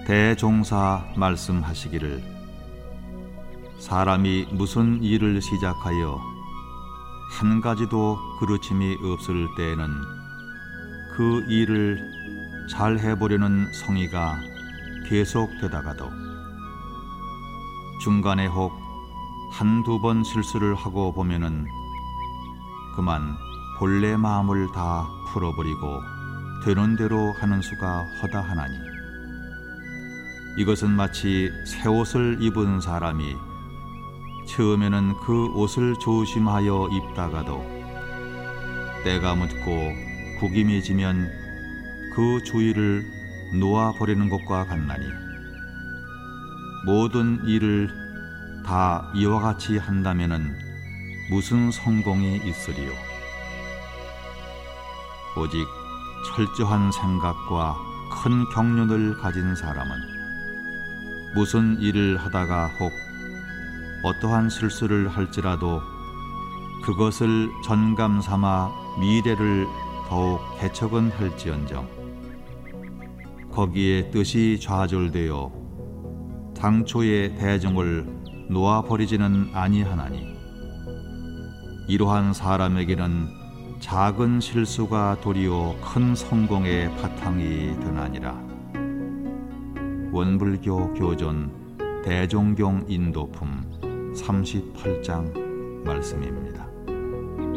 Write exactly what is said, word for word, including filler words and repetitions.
대종사 말씀하시기를 사람이 무슨 일을 시작하여 한 가지도 그르침이 없을 때에는 그 일을 잘 해보려는 성의가 계속되다가도 중간에 혹 한두 번 실수를 하고 보면은 그만 본래 마음을 다 풀어버리고 되는 대로 하는 수가 허다하나니 이것은 마치 새 옷을 입은 사람이 처음에는 그 옷을 조심하여 입다가도 때가 묻고 구김이 지면 그 주위를 놓아버리는 것과 같나니 모든 일을 다 이와 같이 한다면은 무슨 성공이 있으리요. 오직 철저한 생각과 큰 경륜을 가진 사람은 무슨 일을 하다가 혹 어떠한 실수를 할지라도 그것을 전감 삼아 미래를 더욱 개척은 할지언정 거기에 뜻이 좌절되어 당초의 대종을 놓아버리지는 아니하나니 이러한 사람에게는 작은 실수가 도리어 큰 성공의 바탕이 되나니라. 원불교 교존 대종경 인도품 삼십팔 장 말씀입니다.